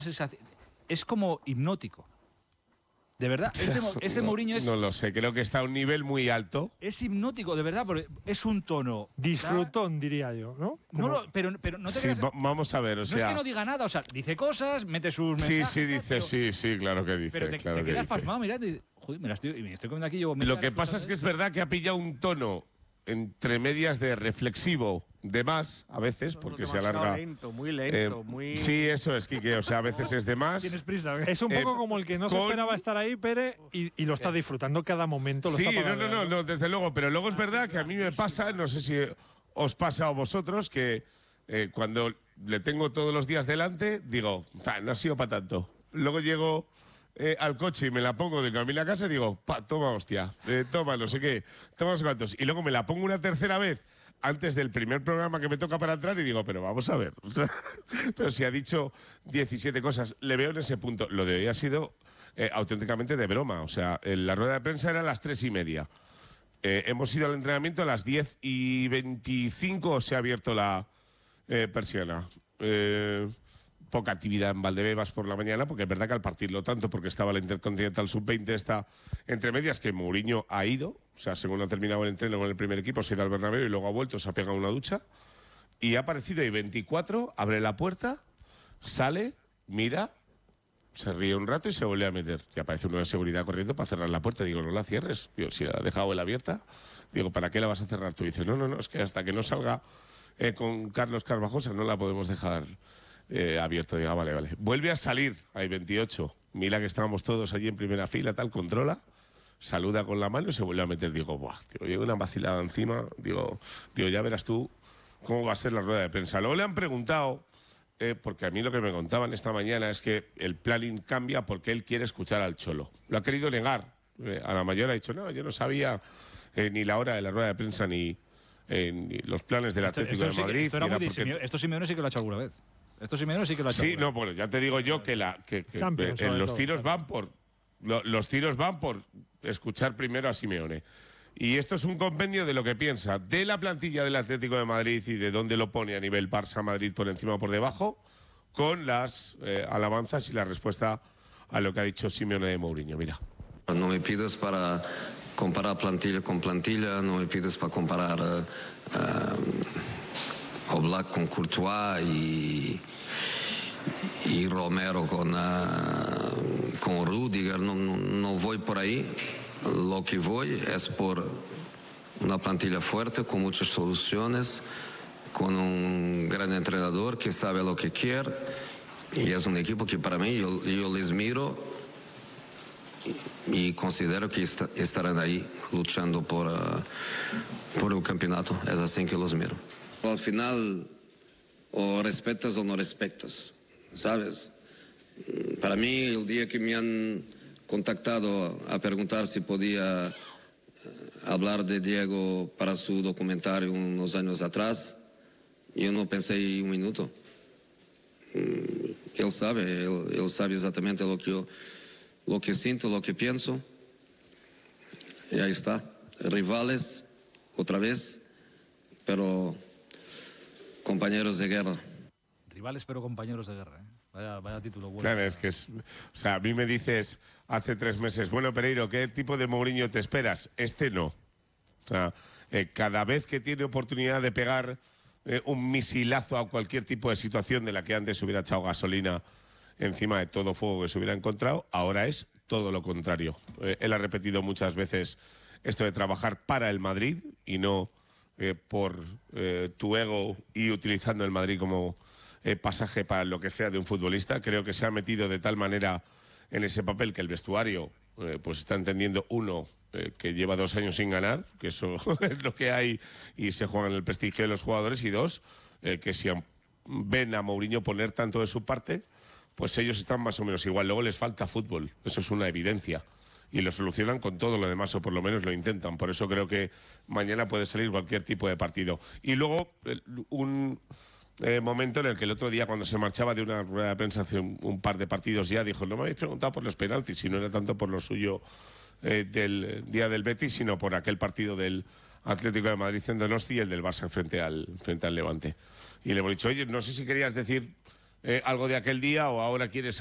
es como hipnótico. De verdad, este Mourinho es... No lo sé, creo que está a un nivel muy alto. Es hipnótico, de verdad, porque es un tono... Disfrutón, diría yo, ¿no? Pero no te Sí, creas... vamos a ver, o sea... No es que no diga nada, o sea, dice cosas, mete sus mensajes... Sí, dice, sí, claro que dice. Pero te quedas pasmado mirando y... Joder, me estoy comiendo aquí yo... Lo que pasa es que es verdad que ha pillado un tono entre medias de reflexivo de más, a veces, porque se alarga... Muy lento, muy... Sí, eso es, Quique, o sea, a veces es de más. Tienes prisa, ¿eh? Es un poco como el que no se esperaba estar ahí, Pere, y lo está disfrutando cada momento. Sí, no, desde luego, pero luego es verdad que a mí me pasa, no sé si os pasa a vosotros, que cuando le tengo todos los días delante, digo, no ha sido para tanto. Luego llego al coche y me la pongo de camino a casa y digo, toma hostia, toma no sé qué, toma no sé cuántos. Y luego me la pongo una tercera vez antes del primer programa que me toca para entrar y digo, pero vamos a ver, o sea, pero si ha dicho 17 cosas, le veo en ese punto. Lo de hoy ha sido auténticamente de broma, o sea, la rueda de prensa era a las 3:30. Hemos ido al entrenamiento a las 10:25, se ha abierto la persiana. Poca actividad en Valdebebas por la mañana, porque es verdad que al partirlo tanto, porque estaba la Intercontinental Sub-20, está entre medias, que Mourinho ha ido, o sea, según ha terminado el entreno con el primer equipo, se ha ido al Bernabéu y luego ha vuelto, se ha pegado una ducha, y ha aparecido ahí 24, abre la puerta, sale, mira, se ríe un rato y se vuelve a meter. Y aparece uno de seguridad corriendo para cerrar la puerta. Digo, no la cierres. Digo, si la ha dejado él abierta, digo, ¿para qué la vas a cerrar tú? Y dice, no, es que hasta que no salga con Carlos Carvajosa no la podemos dejar abierto. Diga, vale. Vuelve a salir, hay 28. Mira que estábamos todos allí en primera fila, tal, controla, saluda con la mano y se vuelve a meter. Digo, buah, tío, llega una vacilada encima. Digo, ya verás tú cómo va a ser la rueda de prensa. Luego le han preguntado, porque a mí lo que me contaban esta mañana es que el planning cambia porque él quiere escuchar al Cholo. Lo ha querido negar. A la mayor ha dicho, no, yo no sabía ni la hora de la rueda de prensa ni los planes del Atlético de Madrid. Esto Simeone sí que lo ha hecho alguna vez. Esto Simeone sí que lo ha hecho. Sí, no, bueno, ya te digo yo que los tiros van por escuchar primero a Simeone. Y esto es un compendio de lo que piensa de la plantilla del Atlético de Madrid y de dónde lo pone a nivel Barça-Madrid por encima o por debajo, con las alabanzas y la respuesta a lo que ha dicho Simeone de Mourinho. Mira. No me pidas para comparar plantilla con plantilla, no me pidas para comparar Oblak con Courtois y Romero con Rudiger. No voy por ahí. Lo que voy es por una plantilla fuerte, con muchas soluciones, con un gran entrenador que sabe lo que quiere, y es un equipo que para mí yo les miro y considero que estarán ahí luchando por el campeonato. Es así que los miro. Al final, o respetas o no respetas, ¿sabes? Para mí, el día que me han contactado a preguntar si podía hablar de Diego para su documentario unos años atrás, yo no pensé un minuto. Él sabe exactamente lo que siento, lo que pienso. Y ahí está. Rivales, otra vez, pero compañeros de guerra. Rivales, pero compañeros de guerra, ¿eh? Vaya título bueno. Claro, es que o sea, a mí me dices hace 3 meses, bueno, Pereiro, ¿qué tipo de Mourinho te esperas? No. O sea, cada vez que tiene oportunidad de pegar un misilazo a cualquier tipo de situación de la que antes hubiera echado gasolina encima de todo fuego que se hubiera encontrado, ahora es todo lo contrario. Él ha repetido muchas veces esto de trabajar para el Madrid y no por tu ego y utilizando el Madrid como pasaje para lo que sea de un futbolista. Creo que se ha metido de tal manera en ese papel que el vestuario pues está entendiendo, uno, que lleva 2 años sin ganar, que eso es lo que hay y se juega en el prestigio de los jugadores, y 2, que si ven a Mourinho poner tanto de su parte, pues ellos están más o menos igual. Luego les falta fútbol, eso es una evidencia, y lo solucionan con todo lo demás, o por lo menos lo intentan. Por eso creo que mañana puede salir cualquier tipo de partido. Y luego un momento en el que el otro día, cuando se marchaba de una rueda de prensa hace un par de partidos ya, dijo, no me habéis preguntado por los penaltis, y no era tanto por lo suyo del día del Betis, sino por aquel partido del Atlético de Madrid en Donosti y el del Barça frente al Levante. Y le hemos dicho, oye, no sé si querías decir algo de aquel día o ahora quieres